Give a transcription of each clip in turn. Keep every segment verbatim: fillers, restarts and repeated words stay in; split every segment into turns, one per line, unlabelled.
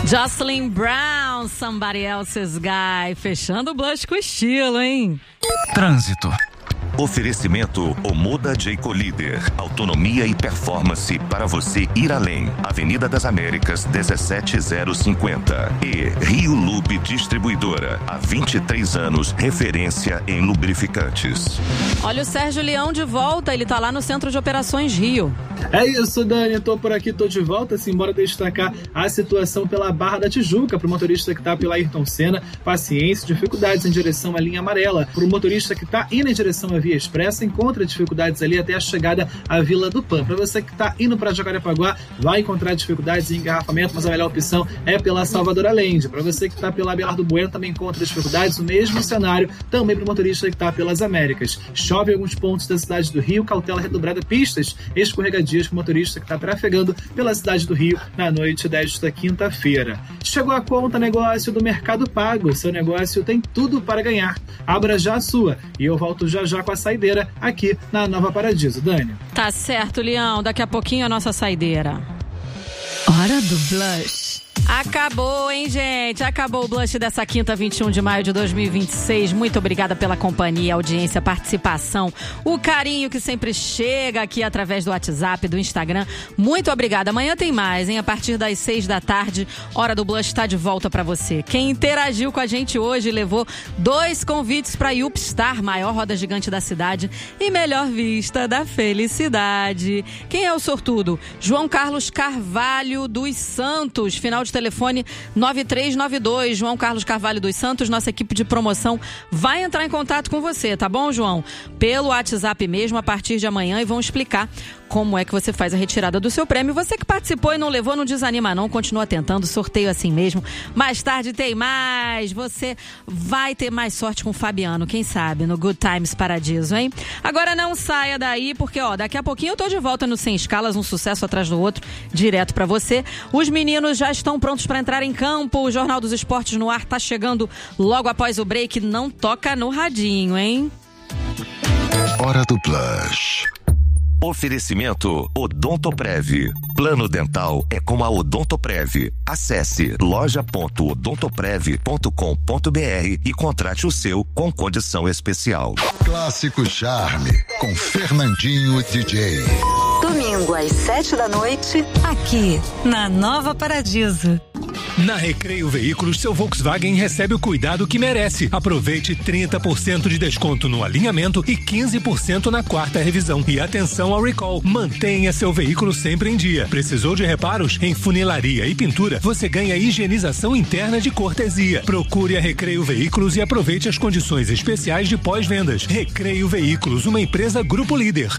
Jocelyn Brown, Somebody Else's Guy, fechando o blush com estilo, hein?
Trânsito.
Oferecimento Omoda Jayco Líder. Autonomia e performance para você ir além. Avenida das Américas, dezessete zero cinquenta. E Rio Lube Distribuidora. Há vinte e três anos, referência em lubrificantes.
Olha o Sérgio Leão de volta, ele tá lá no Centro de Operações Rio.
É isso, Dani, tô por aqui, tô de volta, sim, bora destacar a situação pela Barra da Tijuca, pro motorista que tá pela Ayrton Senna, paciência, dificuldades em direção à linha amarela. Pro motorista que tá indo em direção à Via Expressa, encontra dificuldades ali até a chegada à Vila do Pan. Para você que está indo para Jacarepaguá, vai encontrar dificuldades em engarrafamento, mas a melhor opção é pela Salvador Allende. Para você que está pela Abelardo Bueno, também encontra dificuldades, o mesmo cenário também para o motorista que está pelas Américas. Chove em alguns pontos da cidade do Rio, cautela redobrada, pistas escorregadias para o motorista que está trafegando pela cidade do Rio na noite desta quinta-feira. Chegou a conta negócio do Mercado Pago, seu negócio tem tudo para ganhar. Abra já a sua e eu volto já já com a saideira aqui na Nova Paradiso. Dani.
Tá certo, Leão. Daqui a pouquinho a nossa saideira. Hora do blush. Acabou, hein, gente? Acabou o blush dessa quinta, vinte e um de maio de dois mil e vinte e seis. Muito obrigada pela companhia, audiência, participação, o carinho que sempre chega aqui através do WhatsApp, do Instagram. Muito obrigada. Amanhã tem mais, hein? A partir das seis da tarde, Hora do Blush está de volta para você. Quem interagiu com a gente hoje levou dois convites para Upstar, maior roda gigante da cidade e melhor vista da felicidade. Quem é o sortudo? João Carlos Carvalho dos Santos, final de telefone nove três nove dois. João Carlos Carvalho dos Santos, nossa equipe de promoção vai entrar em contato com você, tá bom, João? Pelo WhatsApp mesmo, a partir de amanhã, e vão explicar como é que você faz a retirada do seu prêmio. Você que participou e não levou, não desanima não, continua tentando, sorteio assim mesmo. Mais tarde tem mais, você vai ter mais sorte com o Fabiano, quem sabe, no Good Times Paradiso, hein? Agora não saia daí, porque ó, daqui a pouquinho eu tô de volta no Sem Escalas, um sucesso atrás do outro, direto pra você. Os meninos já estão prontos para entrar em campo, o Jornal dos Esportes no ar tá chegando logo após o break, não toca no radinho, hein?
Hora do Blush.
Oferecimento Odontoprev. Plano dental é com a Odontoprev. Acesse loja ponto odontoprev ponto com ponto br e contrate o seu com condição especial.
Clássico Charme, com Fernandinho D J.
Domingo às sete da noite, aqui na Nova Paradiso.
Na Recreio Veículos, seu Volkswagen recebe o cuidado que merece. Aproveite trinta por cento de desconto no alinhamento e quinze por cento na quarta revisão. E atenção ao recall. Mantenha seu veículo sempre em dia. Precisou de reparos? Em funilaria e pintura, você ganha higienização interna de cortesia. Procure a Recreio Veículos e aproveite as condições especiais de pós-vendas. Recreio Veículos, uma empresa Grupo Líder.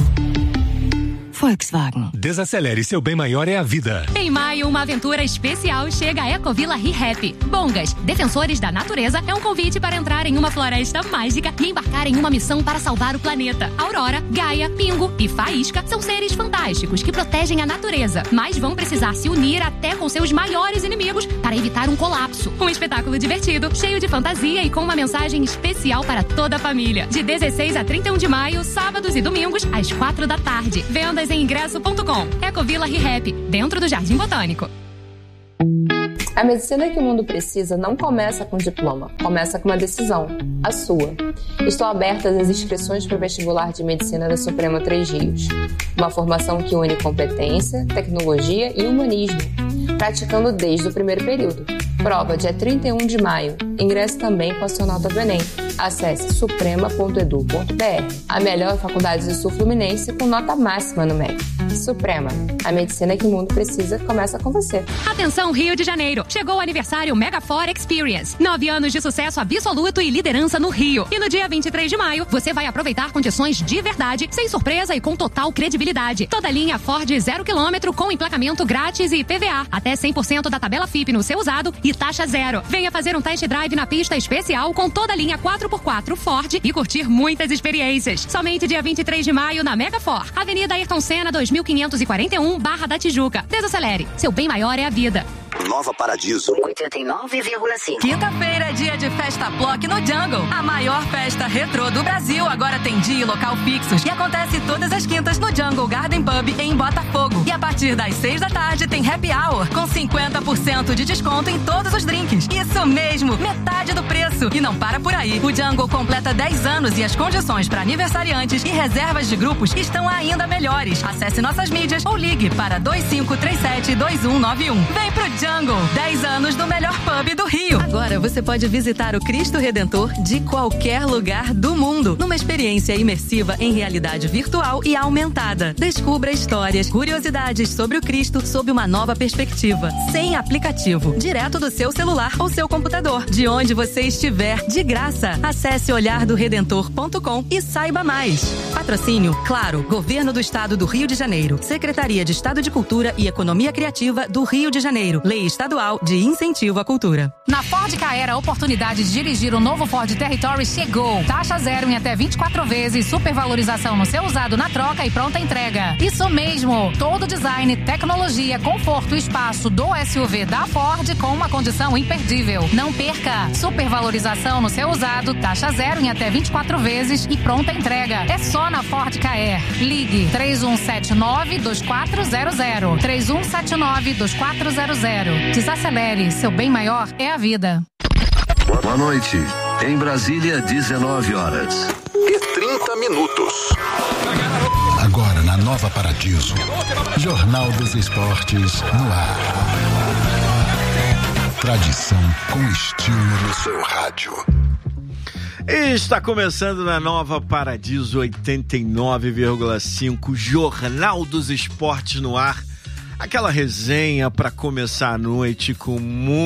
Volkswagen.
Desacelere, seu bem maior é a vida.
Em maio, uma aventura especial chega à Ecovila ReHap. Bongas, defensores da natureza, é um convite para entrar em uma floresta mágica e embarcar em uma missão para salvar o planeta. Aurora, Gaia, Pingo e Faísca são seres fantásticos que protegem a natureza, mas vão precisar se unir até com seus maiores inimigos para evitar um colapso. Um espetáculo divertido, cheio de fantasia e com uma mensagem especial para toda a família. De dezesseis a trinta e um de maio, sábados e domingos, às quatro da tarde. Vendas em ingresso ponto com. Ecovila ReHap, dentro do Jardim Botânico.
A medicina que o mundo precisa não começa com diploma, começa com uma decisão, a sua. Estão abertas as inscrições para o vestibular de medicina da Suprema Três Rios. Uma formação que une competência, tecnologia e humanismo, praticando desde o primeiro período. Prova dia trinta e um de maio. Ingresse também com a sua nota do Enem. Acesse suprema ponto edu ponto br. A melhor faculdade do Sul Fluminense com nota máxima no M E C. Suprema. A medicina que o mundo precisa começa com você.
Atenção, Rio de Janeiro. Chegou o aniversário Megafor Experience. Nove anos de sucesso absoluto e liderança no Rio. E no dia vinte e três de maio, você vai aproveitar condições de verdade, sem surpresa e com total credibilidade. Toda linha Ford zero quilômetro com emplacamento grátis e I P V A. Até cem por cento da tabela F I P no seu usado e taxa zero. Venha fazer um test drive na pista especial com toda a linha quatro por quatro Ford e curtir muitas experiências. Somente dia vinte e três de maio na Megafor. Avenida Ayrton Senna dois mil quinhentos e quarenta e um, Barra da Tijuca. Desacelere. Seu bem maior é a vida.
Nova Paradiso
oitenta e nove vírgula cinco.
Quinta-feira é dia de Festa Plock no Jungle. A maior festa retrô do Brasil agora tem dia e local fixos e acontece todas as quintas no Jungle Garden Pub em Botafogo. E a partir das seis da tarde tem Happy Hour com cinquenta por cento de desconto em todos os drinks. Isso mesmo, metade do preço. E não para por aí. O Jungle completa dez anos e as condições para aniversariantes e reservas de grupos estão ainda melhores. Acesse nossas mídias ou ligue para dois cinco três sete dois um nove um. Vem pro Jungle, dez anos do melhor pub do Rio. Agora você pode visitar o Cristo Redentor de qualquer lugar do mundo, numa experiência imersiva em realidade virtual e aumentada. Descubra histórias, curiosidades sobre o Cristo sob uma nova perspectiva, sem aplicativo, direto do seu celular ou seu computador, de onde você estiver, de graça. Acesse olhar do redentor ponto com e saiba mais. Patrocínio, claro, Governo do Estado do Rio de Janeiro, Secretaria de Estado de Cultura e Economia Criativa do Rio de Janeiro, Lei Estadual de Incentivo à Cultura.
Na Ford Ka Era, a oportunidade de dirigir o novo Ford Territory chegou. Taxa zero em até vinte e quatro vezes, supervalorização no seu usado na troca e pronta entrega. Isso mesmo, todo design, tecnologia, conforto e espaço do S U V da Ford com uma condição imperdível. Não perca, supervalorização no seu usado, taxa zero em até vinte e quatro vezes e pronta entrega. É só na Ford Ka Era. Ligue três um sete nove dois quatro zero zero. três um sete nove dois quatro zero zero. Desacelere, seu bem maior é a vida.
Boa noite. Em Brasília, dezenove horas e trinta minutos.
Agora na Nova Paradiso, Jornal dos Esportes no ar. Tradição com estilo no seu rádio.
Está começando na Nova Paradiso oitenta e nove vírgula cinco, Jornal dos Esportes no ar. Aquela resenha para começar a noite com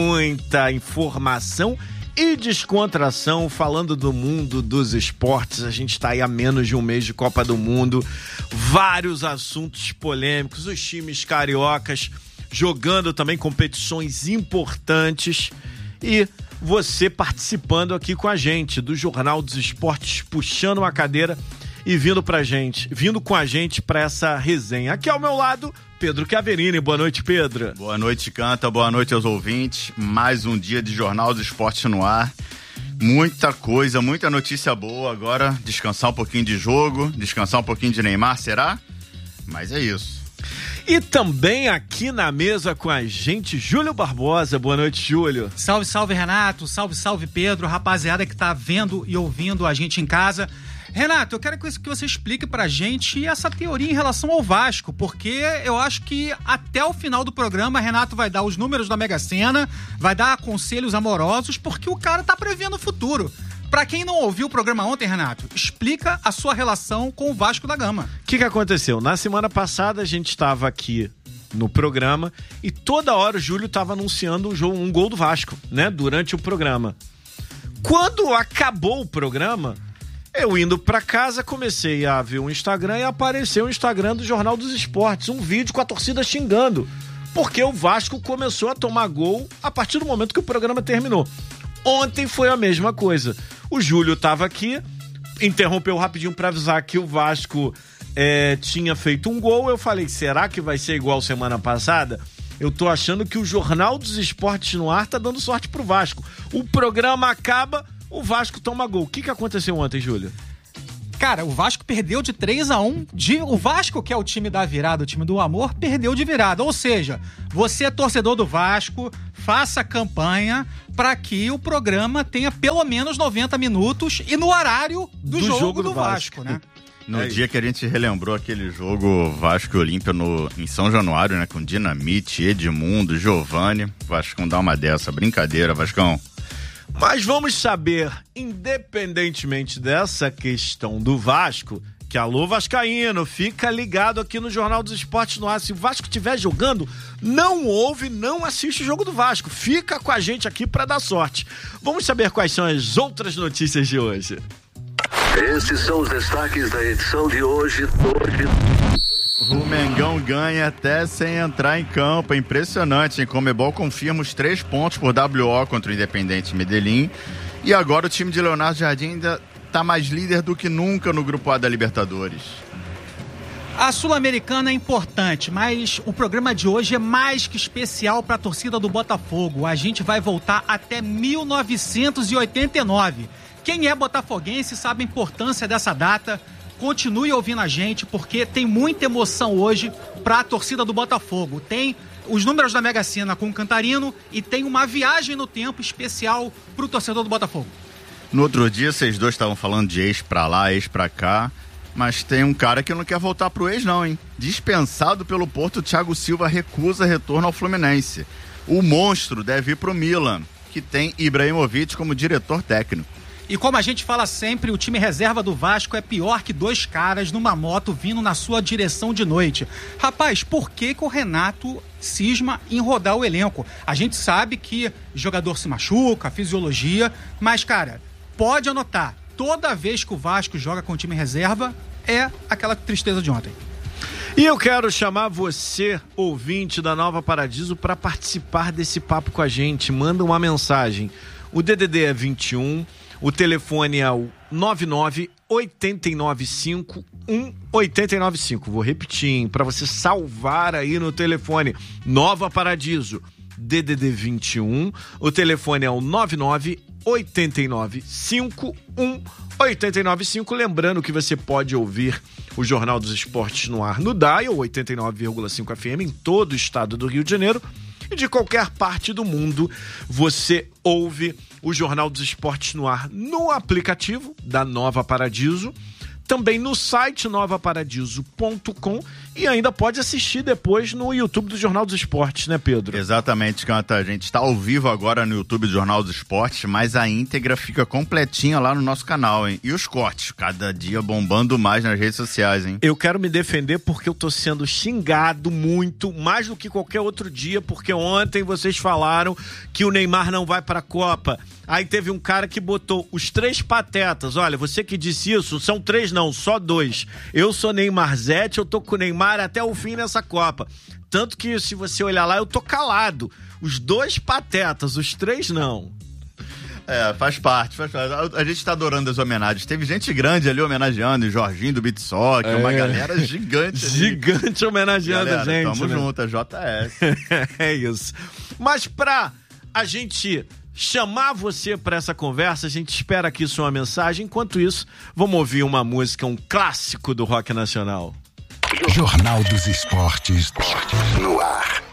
muita informação e descontração, falando do mundo dos esportes. A gente está aí há menos de um mês de Copa do Mundo, vários assuntos polêmicos, os times cariocas jogando também competições importantes e você participando aqui com a gente do Jornal dos Esportes, puxando uma cadeira e vindo pra gente, vindo com a gente pra essa resenha. Aqui ao meu lado, Pedro Chiaverini. Boa noite, Pedro.
Boa noite, Canta. Boa noite aos ouvintes. Mais um dia de Jornal dos Esportes no ar. Muita coisa, muita notícia boa. Agora, descansar um pouquinho de jogo, descansar um pouquinho de Neymar, será? Mas é isso.
E também aqui na mesa com a gente, Júlio Barbosa. Boa noite, Júlio.
Salve, salve, Renato. Salve, salve, Pedro. Rapaziada que tá vendo e ouvindo a gente em casa. Renato, eu quero que você explique pra gente essa teoria em relação ao Vasco, porque eu acho que até o final do programa, Renato vai dar os números da Mega Sena, vai dar conselhos amorosos, porque o cara tá prevendo o futuro. Pra quem não ouviu o programa ontem, Renato, explica a sua relação com o Vasco da Gama.
O que que aconteceu? Na semana passada a gente estava aqui no programa e toda hora o Júlio estava anunciando um, jogo, um gol do Vasco, né? Durante o programa. Quando acabou o programa, eu indo pra casa comecei a ver o Instagram e apareceu o Instagram do Jornal dos Esportes, um vídeo com a torcida xingando, porque o Vasco começou a tomar gol a partir do momento que o programa terminou. Ontem foi a mesma coisa. O Júlio estava aqui, interrompeu rapidinho para avisar que o Vasco é, tinha feito um gol. Eu falei, será que vai ser igual semana passada? Eu tô achando que o Jornal dos Esportes no ar tá dando sorte pro Vasco. O programa acaba, o Vasco toma gol. O que que aconteceu ontem, Júlio?
Cara, o Vasco perdeu de três a um. De, o Vasco, que é o time da virada, o time do amor, perdeu de virada. Ou seja, você é torcedor do Vasco, faça campanha para que o programa tenha pelo menos noventa minutos e no horário do, do jogo, jogo do, do Vasco, Vasco, né?
No é dia que a gente relembrou aquele jogo Vasco e Olímpia no, em São Januário, né? Com Dinamite, Edmundo, Giovani. Vascão dá uma dessa. Brincadeira, Vascão.
Mas vamos saber, independentemente dessa questão do Vasco, que alô vascaíno, fica ligado aqui no Jornal dos Esportes no ar. Se o Vasco estiver jogando, não ouve, não assiste o jogo do Vasco. Fica com a gente aqui para dar sorte. Vamos saber quais são as outras notícias de hoje.
Esses são os destaques da edição de hoje. hoje.
O Mengão ganha até sem entrar em campo. É impressionante, hein? Conmebol confirma os três pontos por W O contra o Independente Medellín. E agora o time de Leonardo Jardim ainda está mais líder do que nunca no Grupo A da Libertadores.
A Sul-Americana é importante, mas o programa de hoje é mais que especial para a torcida do Botafogo. A gente vai voltar até mil novecentos e oitenta e nove. Quem é botafoguense sabe a importância dessa data. Continue ouvindo a gente, porque tem muita emoção hoje para a torcida do Botafogo. Tem os números da Mega Sena com o Cantarino e tem uma viagem no tempo especial para o torcedor do Botafogo.
No outro dia, vocês dois estavam falando de ex pra lá, ex pra cá. Mas tem um cara que não quer voltar pro ex, não, hein? Dispensado pelo Porto, Thiago Silva recusa retorno ao Fluminense. O monstro deve ir pro Milan, que tem Ibrahimovic como diretor técnico.
E como a gente fala sempre, o time reserva do Vasco é pior que dois caras numa moto vindo na sua direção de noite. Rapaz, por que que o Renato cisma em rodar o elenco? A gente sabe que jogador se machuca, fisiologia, mas, cara, pode anotar. Toda vez que o Vasco joga com o time reserva, é aquela tristeza de ontem.
E eu quero chamar você, ouvinte da Nova Paradiso, para participar desse papo com a gente. Manda uma mensagem. O D D D é vinte e um, o telefone é o nove nove oito nove cinco um oito nove cinco. Vou repetir, para você salvar aí no telefone. Nova Paradiso, D D D vinte e um, o telefone é o nove nove oito nove cinco um oito nove cinco. Lembrando que você pode ouvir o Jornal dos Esportes no ar no Dial oitenta e nove vírgula cinco F M em todo o estado do Rio de Janeiro, e de qualquer parte do mundo você ouve o Jornal dos Esportes no ar no aplicativo da Nova Paradiso, também no site nova paradiso ponto com, e ainda pode assistir depois no YouTube do Jornal dos Esportes, né, Pedro?
Exatamente, Canta. A gente está ao vivo agora no YouTube do Jornal dos Esportes, mas a íntegra fica completinha lá no nosso canal, hein? E os cortes, cada dia bombando mais nas redes sociais, hein?
Eu quero me defender porque eu tô sendo xingado muito, mais do que qualquer outro dia, porque ontem vocês falaram que o Neymar não vai para a Copa. Aí teve um cara que botou os três patetas. Olha, você que disse isso, são três não, só dois. Eu sou Neymarzete, eu tô com o Neymar até o fim nessa Copa. Tanto que, se você olhar lá, eu tô calado. Os dois patetas, os três não.
É, faz parte, faz parte. A gente tá adorando as homenagens. Teve gente grande ali homenageando, Jorginho do Beat Soccer, é. Uma galera gigante.
Gigante homenageando
galera,
a gente.
Tamo
né?
junto, é J S.
É isso. Mas pra a gente chamar você para essa conversa, a gente espera aqui sua mensagem. Enquanto isso, vamos ouvir uma música, um clássico do rock nacional.
Jornal dos Esportes no ar.